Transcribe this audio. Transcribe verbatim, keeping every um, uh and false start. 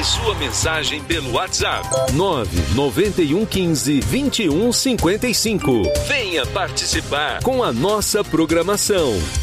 Envie sua mensagem pelo WhatsApp nove nove um um cinco, vinte e um cinquenta e cinco. Venha participar com a nossa programação.